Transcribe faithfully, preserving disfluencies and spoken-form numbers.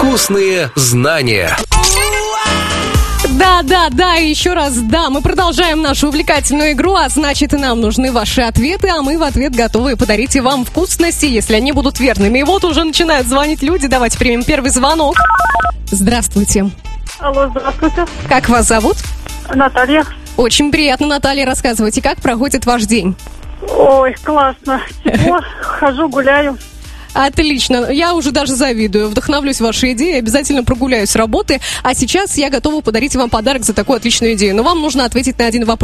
Вкусные знания. Да, да, да, и еще раз да, мы продолжаем нашу увлекательную игру, а значит, нам нужны ваши ответы, а мы в ответ готовы подарить и вам вкусности, если они будут верными. И вот уже начинают звонить люди, давайте примем первый звонок. Здравствуйте. Алло, здравствуйте. Как вас зовут? Наталья. Очень приятно, Наталья, рассказывайте, как проходит ваш день? Ой, классно. Тепло, хожу, гуляю. Отлично, я уже даже завидую, вдохновлюсь вашей идеей, обязательно прогуляюсь с работы, а сейчас я готова подарить вам подарок за такую отличную идею, но вам нужно ответить на один вопрос.